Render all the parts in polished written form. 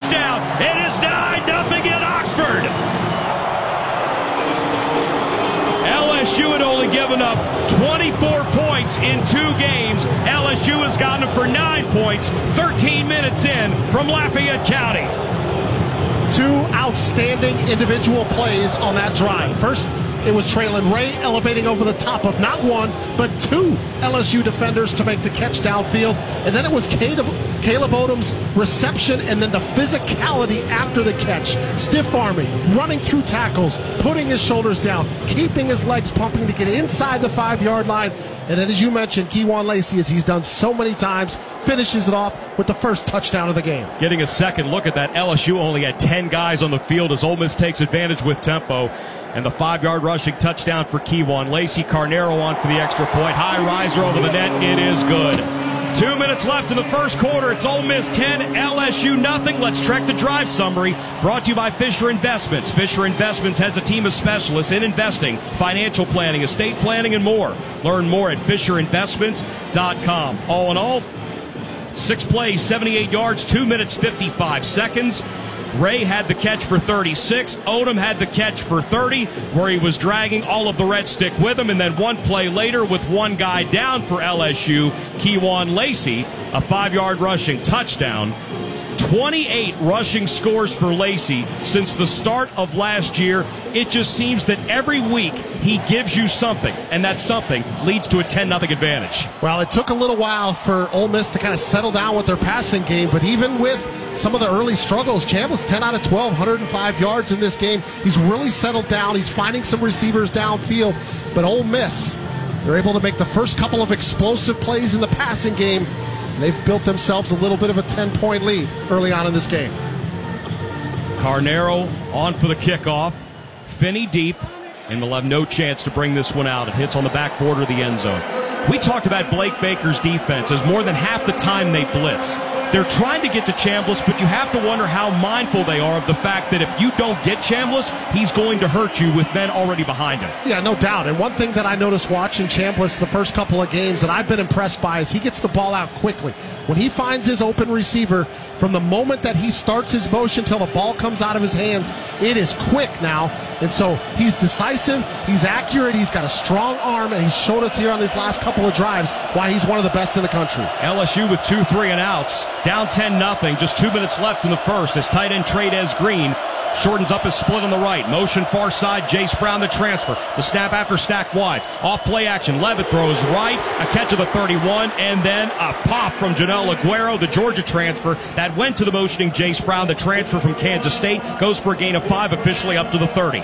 touchdown. It is 9-0 in Oxford. LSU had only given up 24 points in 2 games. LSU has gotten them for 9 points 13 minutes in from Lafayette County. 2 outstanding individual plays on that drive. First, it was Traylon Ray elevating over the top of not 1, but 2 LSU defenders to make the catch downfield. And then it was Caleb Odom's reception and then the physicality after the catch. Stiff arming, running through tackles, putting his shoulders down, keeping his legs pumping to get inside the 5-yard line. And then, as you mentioned, Keyjuan Lacy, as he's done so many times, finishes it off with the first touchdown of the game. Getting a second look at that, LSU only had 10 guys on the field as Ole Miss takes advantage with tempo. And the 5-yard rushing touchdown for Keyjuan Lacy. Carnero on for the extra point. High riser over the net. It is good. 2 minutes left in the first quarter. It's Ole Miss 10, LSU nothing. Let's check the drive summary. Brought to you by Fisher Investments. Fisher Investments has a team of specialists in investing, financial planning, estate planning, and more. Learn more at FisherInvestments.com. All in all, 6 plays, 78 yards, 2 minutes, 55 seconds. Ray had the catch for 36. Odom had the catch for 30, where he was dragging all of the Red Stick with him. And then 1 play later, with 1 guy down for LSU, Keyjuan Lacy, a 5-yard rushing touchdown. 28 rushing scores for Lacy since the start of last year. It just seems that every week he gives you something, and that something leads to a 10-0 advantage. Well, it took a little while for Ole Miss to kind of settle down with their passing game, but even with some of the early struggles, Chambliss 10 out of 12, 105 yards in this game. He's really settled down. He's finding some receivers downfield, but Ole Miss, they're able to make the first couple of explosive plays in the passing game. They've built themselves a little bit of a 10-point lead early on in this game. Carnero on for the kickoff. Finney deep, and will have no chance to bring this one out. It hits on the back border of the end zone. We talked about Blake Baker's defense as more than half the time they blitz. They're trying to get to Chambliss, but you have to wonder how mindful they are of the fact that if you don't get Chambliss, he's going to hurt you with men already behind him. Yeah, no doubt. And one thing that I noticed watching Chambliss the first couple of games that I've been impressed by is he gets the ball out quickly. When he finds his open receiver, from the moment that he starts his motion till the ball comes out of his hands, it is quick now. And so he's decisive, he's accurate, he's got a strong arm, and he's showed us here on these last couple of drives why he's one of the best in the country. LSU with 2 3-and-outs, down 10-0, just 2 minutes left in the first as tight end Trey'Dez Green shortens up his split on the right. Motion far side, Jace Brown the transfer. The snap after stack wide. Off play action, Levitt throws right, a catch of the 31, and then a pop from Janelle Aguero, the Georgia transfer, that went to the motioning Jace Brown, the transfer from Kansas State, goes for a gain of 5, officially up to the 30.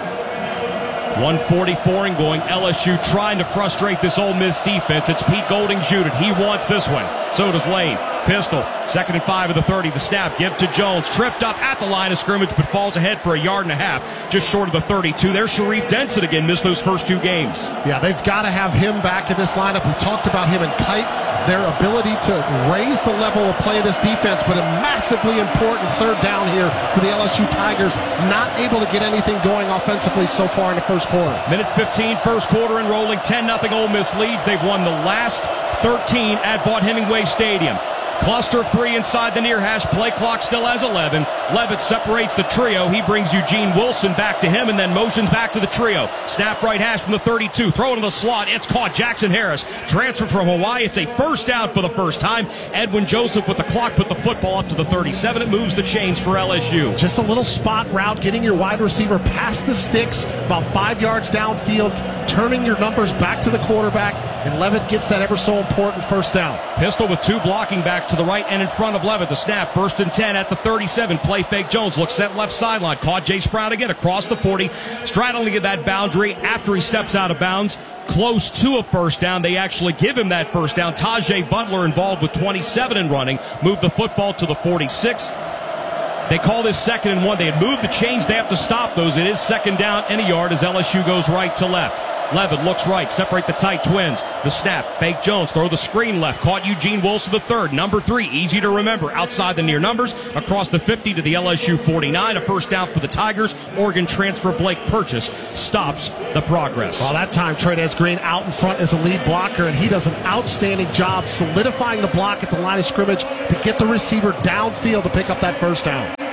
144 and going. LSU trying to frustrate this Ole Miss defense. It's Pete Golding Jr. He wants this one. So does Lane. Pistol. 2nd and 5 of the 30. The snap. Give to Jones. Tripped up at the line of scrimmage, but falls ahead for a 1.5 yards. Just short of the 32. There's Sharif Denson again. Missed those first 2 games. Yeah, they've got to have him back in this lineup. We talked about him and Kite. Their ability to raise the level of play of this defense, but a massively important 3rd down here for the LSU Tigers. Not able to get anything going offensively so far in the first quarter. Minute 15, first quarter, and rolling. 10-0 Ole Miss leads. They've won the last 13 at Vaught-Hemingway Stadium. Cluster of 3 inside the near hash. Play clock still has 11. Levitt separates the trio. He brings Eugene Wilson back to him and then motions back to the trio. Snap right hash from the 32. Throw it in the slot. It's caught. Jackson Harris. Transfer from Hawaii. It's a first down for the first time. Edwin Joseph with the clock put the football up to the 37. It moves the chains for LSU. Just a little spot route, getting your wide receiver past the sticks, about 5 yards downfield, turning your numbers back to the quarterback, and Levitt gets that ever so important first down. Pistol with 2 blocking backs to the right and in front of Levitt. The snap, first and 10 at the 37. Play fake Jones, looks set left sideline. Caught Jace Brown again across the 40. Straddling at that boundary after he steps out of bounds. Close to a first down. They actually give him that first down. Tajay Butler involved with 27 in running. Moved the football to the 46. They call this 2nd and 1. They had moved the chains. They have to stop those. It is 2nd down and a yard as LSU goes right to left. Levitt looks right, separate the tight twins. The snap, fake Jones, throw the screen left. Caught Eugene Wilson the 3rd. Number 3, easy to remember. Outside the near numbers, across the 50 to the LSU 49. A first down for the Tigers. Oregon transfer Blake Purchase stops the progress. Well, that time Trey'Dez Green out in front as a lead blocker, and he does an outstanding job solidifying the block at the line of scrimmage to get the receiver downfield to pick up that first down.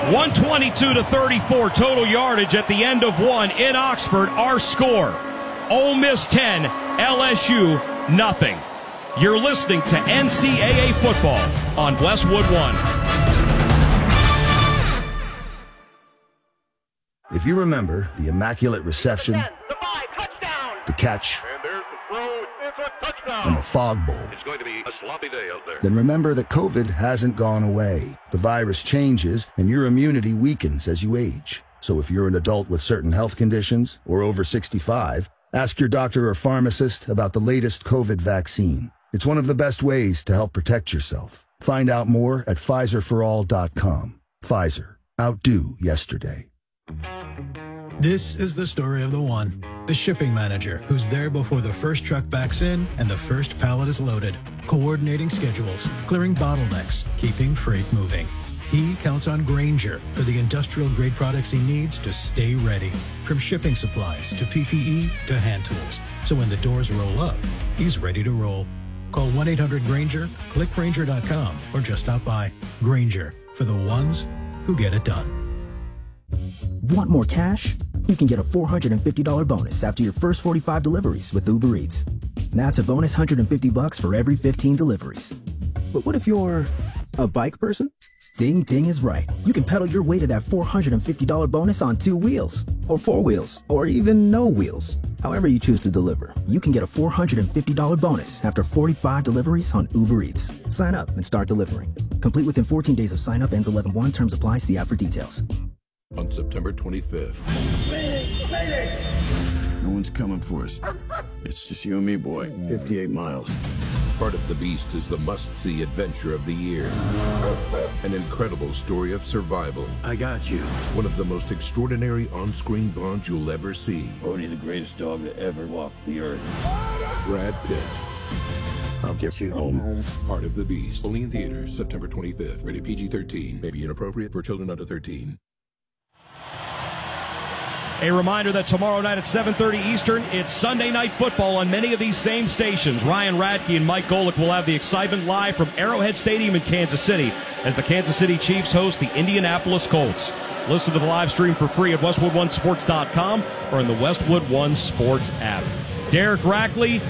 122-34 total yardage at the end of one in Oxford. Our score, Ole Miss 10, LSU nothing. You're listening to NCAA football on Westwood One. If you remember the immaculate reception, the catch, and the fog bowl, It's going to be a sloppy day out there. then remember that COVID hasn't gone away. The virus changes and your immunity weakens as you age. So if you're an adult with certain health conditions or over 65, ask your doctor or pharmacist about the latest COVID vaccine. It's one of the best ways to help protect yourself. Find out more at PfizerForAll.com. Pfizer. Outdo yesterday. This is the story of the one. The shipping manager who's there before the first truck backs in and the first pallet is loaded. Coordinating schedules, clearing bottlenecks, keeping freight moving. He counts on Grainger for the industrial-grade products he needs to stay ready. From shipping supplies to PPE to hand tools. So when the doors roll up, he's ready to roll. Call 1-800-GRAINGER, click Grainger.com, or just stop by. Grainger, for the ones who get it done. Want more cash? You can get a $450 bonus after your first 45 deliveries with Uber Eats. That's a bonus $150 for every 15 deliveries. But what if you're a bike person? Ding Ding is right. You can pedal your way to that $450 bonus on 2 wheels, or 4 wheels, or even no wheels. However you choose to deliver, you can get a $450 bonus after 45 deliveries on Uber Eats. Sign up and start delivering. Complete within 14 days of sign up. Ends 11/1. Terms apply. See app for details. On September 25th. No one's coming for us. It's just you and me, boy. 58 miles. Part of the Beast is the must-see adventure of the year. An incredible story of survival. I got you. One of the most extraordinary on-screen bonds you'll ever see. Only the greatest dog that ever walked the earth. Brad Pitt. I'll get you home. Part of the Beast. Only in theaters September 25th. Rated PG-13. May be inappropriate for children under 13. A reminder that tomorrow night at 7:30 Eastern, it's Sunday Night Football on many of these same stations. Ryan Radke and Mike Golick will have the excitement live from Arrowhead Stadium in Kansas City as the Kansas City Chiefs host the Indianapolis Colts. Listen to the live stream for free at WestwoodOneSports.com or in the Westwood One Sports app. Derek Rackley,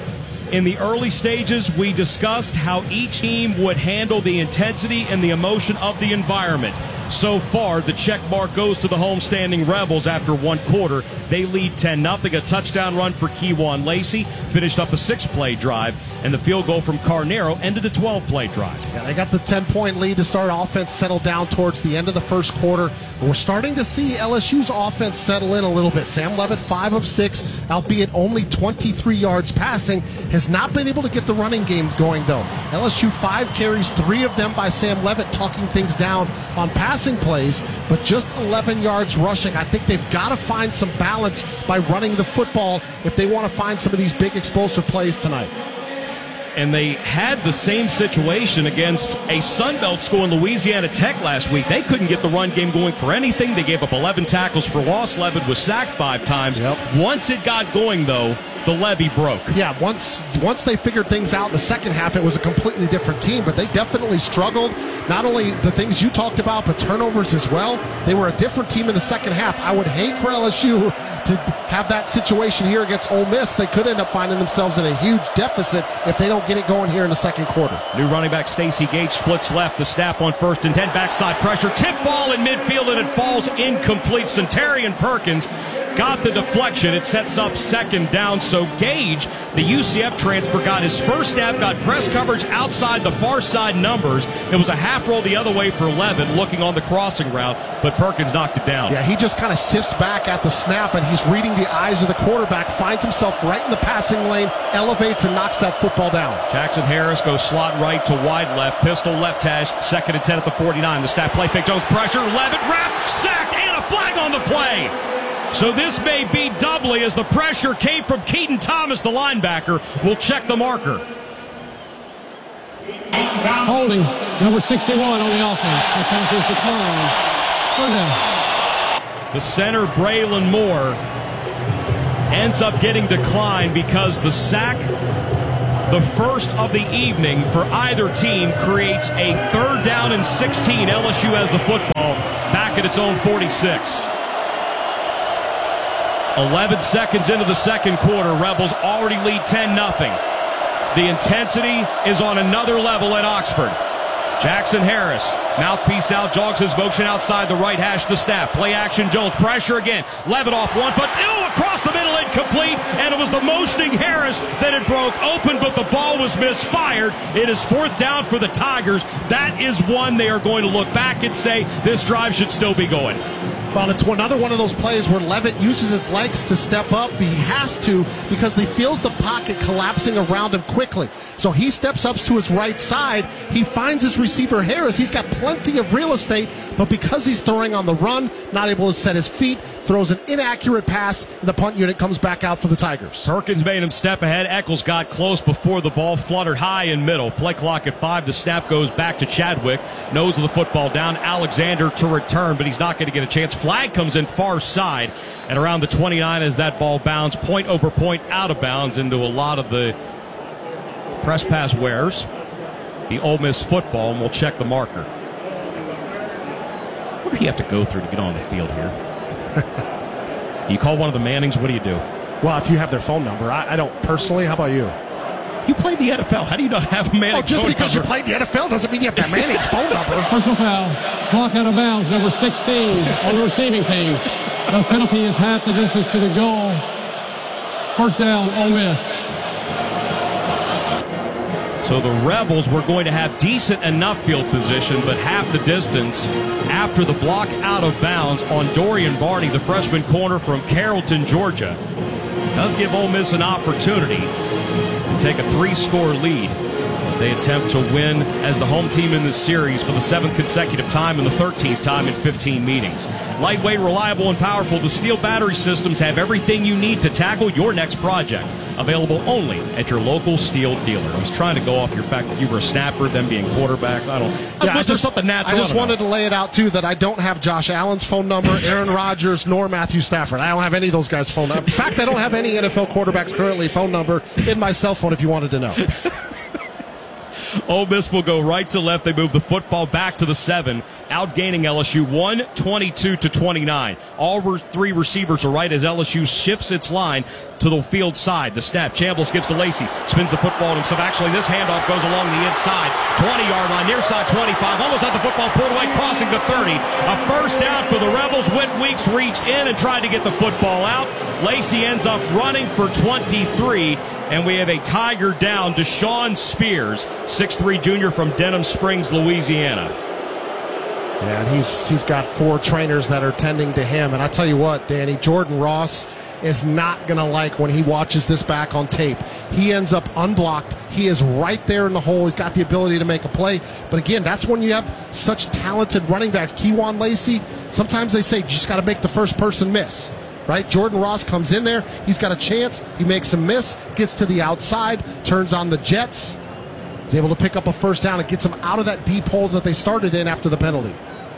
in the early stages, we discussed how each team would handle the intensity and the emotion of the environment. So far, the check mark goes to the homestanding Rebels after one quarter. They lead 10-0. A touchdown run for Keywan Lacey finished up a 6-play drive, and the field goal from Carnero ended a 12-play drive. Yeah, they got the 10-point lead to start. Offense settled down towards the end of the first quarter. We're starting to see LSU's offense settle in a little bit. Sam Levitt, 5 of 6, albeit only 23 yards passing, has not been able to get the running game going, though. LSU 5 carries, 3 of them by Sam Levitt, talking things down on passing plays, but just 11 yards rushing. I think they've got to find some balance by running the football if they want to find some of these big explosive plays tonight. And they had the same situation against a Sun Belt school in Louisiana Tech last week. They couldn't get the run game going for anything. They gave up 11 tackles for loss. Levitt was sacked 5 times. Yep. Once it got going, though, the levee broke. Yeah, once they figured things out in the second half, it was a completely different team, but they definitely struggled. Not only the things you talked about, but turnovers as well. They were a different team in the second half. I would hate for LSU to have that situation here against Ole Miss. They could end up finding themselves in a huge deficit if they don't get it going here in the second quarter. New running back Stacey Gates splits left. The snap on 1st and 10. Backside pressure. Tip ball in midfield, and it falls incomplete. Centurion Perkins got the deflection. It sets up 2nd down. So Gage, the UCF transfer, got his first snap, got press coverage outside the far side numbers. It was a half roll the other way for Levitt, looking on the crossing route, but Perkins knocked it down. Yeah, he just kind of sifts back at the snap, and he's reading the eyes of the quarterback, finds himself right in the passing lane, elevates, and knocks that football down. Jackson Harris goes slot right to wide left, pistol left hash, 2nd and 10 at the 49. The snap, play fake, Jones pressure, Levitt wrap, sacked, and a flag on the play. So this may be doubly as the pressure came from Keaton Thomas, the linebacker. Will check the marker. Holding, number 61 on the offense. Here comes his decline. 3rd down. The center, Braylon Moore, ends up getting declined because the sack, the first of the evening for either team, creates a 3rd down and 16. LSU has the football. Back back at its own 46. 11 seconds into the second quarter, Rebels already lead 10-0. The intensity is on another level at Oxford. Jackson Harris, mouthpiece out, jogs his motion outside the right hash, the snap. Play action, Jones, pressure again. Levidoff, 1 foot, across the middle, incomplete, and it was the motioning Harris that had broke open, but the ball was misfired. It is 4th down for the Tigers. That is one they are going to look back and say, this drive should still be going. Well, it's another one of those plays where Levitt uses his legs to step up. He has to because he feels the pocket collapsing around him quickly. So he steps up to his right side. He finds his receiver, Harris. He's got plenty of real estate, but because he's throwing on the run, not able to set his feet, throws an inaccurate pass, and the punt unit comes back out for the Tigers. Perkins made him step ahead. Eccles got close before the ball fluttered high in middle. Play clock at 5. The snap goes back to Chadwick. Nose of the football down. Alexander to return, but he's not going to get a chance. Flag comes in far side and around the 29 as that ball bounds point over point out of bounds into a lot of the press pass wearers. The Ole Miss football, and we'll check the marker. What do you have to go through to get on the field here? You call one of the Mannings, what do you do? Well, if you have their phone number. I don't personally. How about you? You played the NFL. How do you not have a Manning's just phone because number? you played the NFL doesn't mean you have that Manning's phone number. Personal foul. Clock out of bounds. Number 16 on the receiving team. The penalty is half the distance to the goal. First down, Ole Miss. So the Rebels were going to have decent enough field position, but half the distance after the block out of bounds on Dorian Barney, the freshman corner from Carrollton, Georgia. Does give Ole Miss an opportunity to take a 3-score lead as they attempt to win as the home team in this series for the 7th consecutive time and the 13th time in 15 meetings. Lightweight, reliable, and powerful, the Steel battery systems have everything you need to tackle your next project. Available only at your local Steel dealer. I was trying to go off your fact that you were a snapper, them being quarterbacks. Something natural. I just wanted to lay it out, too, that I don't have Josh Allen's phone number, Aaron Rodgers, nor Matthew Stafford. I don't have any of those guys' phone number. In fact, I don't have any NFL quarterbacks currently phone number in my cell phone if you wanted to know. Ole Miss will go right to left. They move the football back to the 7, outgaining LSU 22-29. All 3 receivers are right as LSU shifts its line to the field side. The snap. Chambliss gives to Lacey. Spins the football himself. Actually, this handoff goes along the inside. 20-yard line, near side 25. Almost had the football pulled away, crossing the 30. A first down for the Rebels. Whit Weeks reached in and tried to get the football out. Lacey ends up running for 23. And we have a Tiger down, Deshaun Spears, 6'3" junior from Denham Springs, Louisiana. Yeah, and he's got 4 trainers that are tending to him. And I tell you what, Danny, Jordan Ross is not going to like when he watches this back on tape. He ends up unblocked. He is right there in the hole. He's got the ability to make a play. But again, that's when you have such talented running backs. Kewan Lacey, sometimes they say you just got to make the first person miss. Right? Jordan Ross comes in there. He's got a chance. He makes a miss, gets to the outside, turns on the jets. He's able to pick up a first down and gets him out of that deep hole that they started in after the penalty.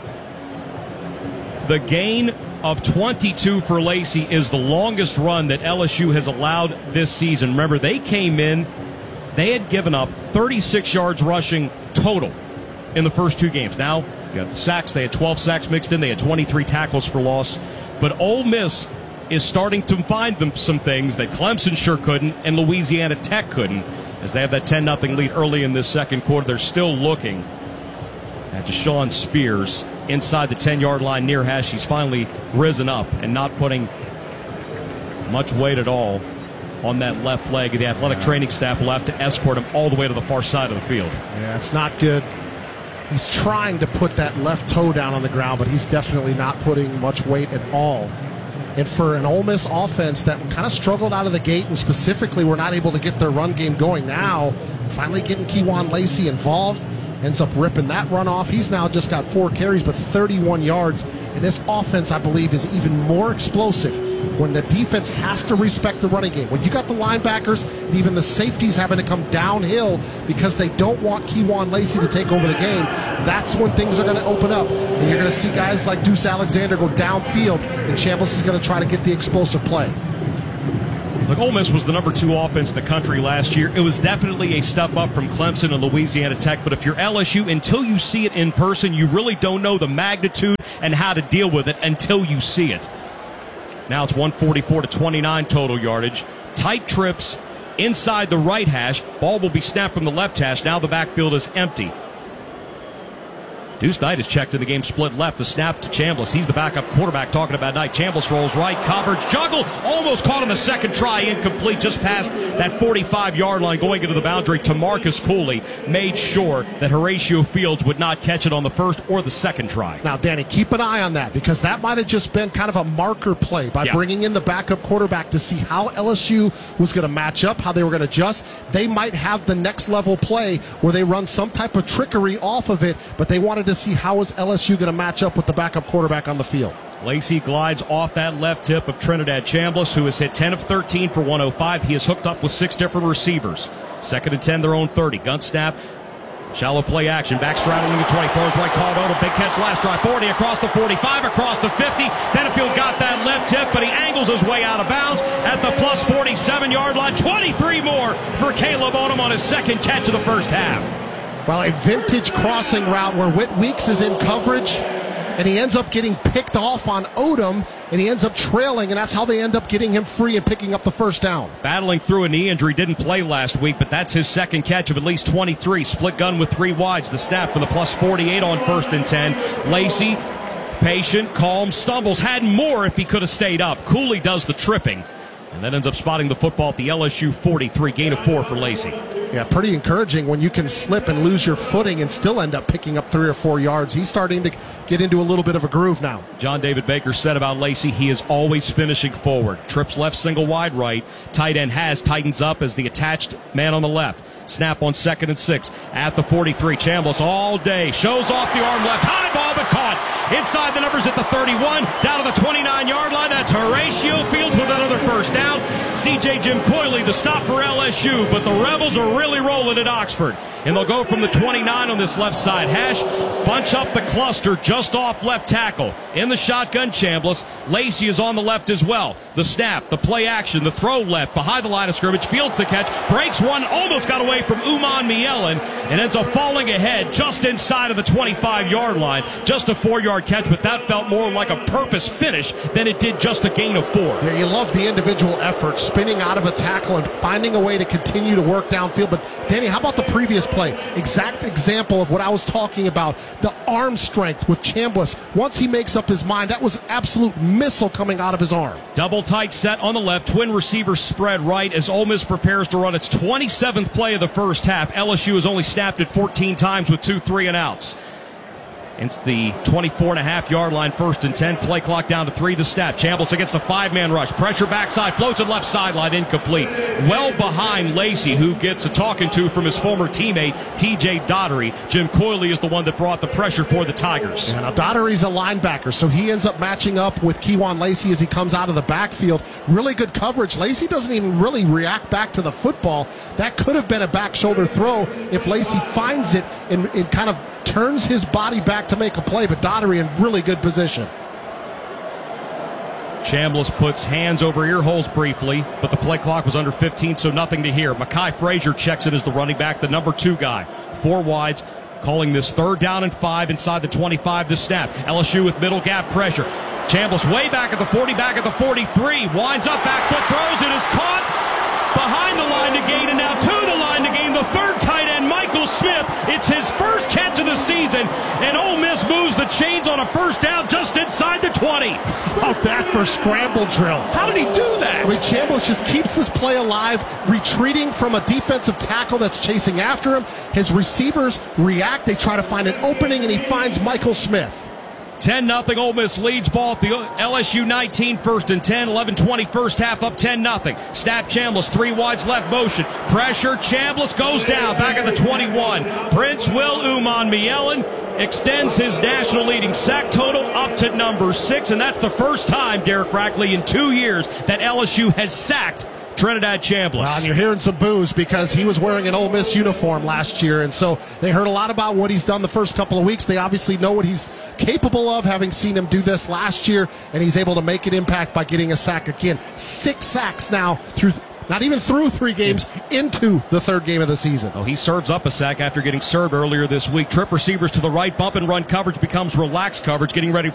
The gain of 22 for Lacey is the longest run that LSU has allowed this season. Remember, they came in, they had given up 36 yards rushing total in the first 2 games. Now, you have the sacks. They had 12 sacks mixed in. They had 23 tackles for loss. But Ole Miss is starting to find them some things that Clemson sure couldn't and Louisiana Tech couldn't as they have that 10-0 lead early in this second quarter. They're still looking at Deshaun Spears inside the 10-yard line near hash. He's finally risen up and not putting much weight at all on that left leg. The athletic training staff will have to escort him all the way to the far side of the field. Yeah, it's not good. He's trying to put that left toe down on the ground, but he's definitely not putting much weight at all. And for an Ole Miss offense that kind of struggled out of the gate and specifically were not able to get their run game going, now finally getting Kewan Lacey involved, ends up ripping that run off. He's now just got 4 carries, but 31 yards. And this offense, I believe, is even more explosive when the defense has to respect the running game. When you got the linebackers and even the safeties having to come downhill because they don't want Kewan Lacey to take over the game, that's when things are going to open up. And you're going to see guys like Deuce Alexander go downfield, and Chambliss is going to try to get the explosive play. Look, Ole Miss was the number 2 offense in the country last year. It was definitely a step up from Clemson and Louisiana Tech, but if you're LSU, until you see it in person, you really don't know the magnitude and how to deal with it until you see it. Now it's 144 to 29 total yardage. Tight trips inside the right hash. Ball will be snapped from the left hash. Now the backfield is empty. Deuce Knight is checked in the game, split left. The snap to Chambliss. He's the backup quarterback talking about Knight. Chambliss rolls right, coverage, juggle, almost caught on the second try, incomplete, just past that 45-yard line going into the boundary. Tamarcus Cooley made sure that Horatio Fields would not catch it on the first or the second try. Now, Danny, keep an eye on that, because that might have just been kind of a marker play by bringing in the backup quarterback to see how LSU was going to match up, how they were going to adjust. They might have the next level play where they run some type of trickery off of it, but they wanted to see how is LSU going to match up with the backup quarterback on the field. Lacey glides off that left tip of Trinidad Chambliss, who has hit 10 of 13 for 105. He has hooked up with 6 different receivers. 2nd and 10, their own 30. Gun snap, shallow play action. Back straddling the 20, throws right, called over. Big catch last drive. 40 across the 45, across the 50. Benefield got that left tip, but he angles his way out of bounds at the plus 47-yard line. 23 more for Caleb Odom on his second catch of the first half. Well, a vintage crossing route where Whit Weeks is in coverage, and he ends up getting picked off on Odom, and he ends up trailing, and that's how they end up getting him free and picking up the first down. Battling through a knee injury, didn't play last week, but that's his second catch of at least 23. Split gun with 3 wides. The snap for the plus 48 on 1st and 10. Lacey, patient, calm, stumbles, had more if he could have stayed up. Cooley does the tripping, and then ends up spotting the football at the LSU 43. Gain of 4 for Lacey. Yeah, pretty encouraging when you can slip and lose your footing and still end up picking up 3 or 4 yards. He's starting to get into a little bit of a groove now. John David Baker said about Lacey, he is always finishing forward. Trips left, single wide right. Tight end tightens up as the attached man on the left. Snap on 2nd and 6 at the 43. Chambliss all day shows off the arm left. High ball, but caught inside the numbers at the 31, down to the 29-yard line. That's Horatio Fields with another first down. C.J. Jim Coyley, the stop for LSU, but the Rebels are really rolling at Oxford. And they'll go from the 29 on this left side hash, bunch up the cluster just off left tackle. In the shotgun, Chambliss. Lacey is on the left as well. The snap, the play action, the throw left, behind the line of scrimmage. Fields the catch, breaks one, almost got away from Uman Mielen, and ends up falling ahead just inside of the 25-yard line. Just a 4-yard catch, but that felt more like a purpose finish than it did just a gain of 4. Yeah, you love the individual effort, spinning out of a tackle and finding a way to continue to work downfield. But, Danny, how about the previous play? Exact example of what I was talking about. The arm strength with Chambliss. Once he makes up his mind, that was an absolute missile coming out of his arm. Double tight set on the left. Twin receivers spread right as Ole Miss prepares to run its 27th play of the first half. LSU has only snapped it 14 times with 2 3-and-outs. It's the 24.5-yard line, 1st and 10. Play clock down to 3. The snap. Chambliss against a 5-man rush. Pressure backside. Floats it left sideline. Incomplete. Well behind Lacey, who gets a talking to from his former teammate, T.J. Daugherty. Jim Coyley is the one that brought the pressure for the Tigers. Yeah, now Daugherty's a linebacker, so he ends up matching up with Kewan Lacey as he comes out of the backfield. Really good coverage. Lacey doesn't even really react back to the football. That could have been a back shoulder throw if Lacey finds it and kind of turns his body back to make a play, but Daugherty in really good position. Chambliss puts hands over ear holes briefly, but the play clock was under 15, so nothing to hear. Mekhi Frazier checks in as the running back, the number 2 guy. 4 wides, calling this 3rd down and 5 inside the 25. The snap. LSU with middle gap pressure. Chambliss way back at the 40, back at the 43. Winds up, back foot throws. It is caught behind the line to gain, and now to the line to gain. The 3rd tight end, Michael Smith. It's his first catch of the season, and Ole Miss moves the chains on a first down just inside the 20. How about that for scramble drill? How did he do that? I mean, Chambliss just keeps this play alive, retreating from a defensive tackle that's chasing after him. His receivers react. They try to find an opening, and he finds Michael Smith. 10-0 Ole Miss leads ball at the LSU 19, 1st and 10, 11-20 first half, up 10-0. Snap Chambliss, 3 wides left motion. Pressure, Chambliss goes down, back at the 21. Prince Will Uman Mielen extends his national leading sack total up to number 6, and that's the first time, Derek Rackley, in 2 years that LSU has sacked Trinidad Chambliss. Well, and you're hearing some boos because he was wearing an Ole Miss uniform last year, and so they heard a lot about what he's done the first couple of weeks. They obviously know what he's capable of, having seen him do this last year, and he's able to make an impact by getting a sack again. 6 sacks now not even through 3 games, into the 3rd game of the season. Oh, he serves up a sack after getting served earlier this week. Trip receivers to the right, bump and run coverage becomes relaxed coverage, getting ready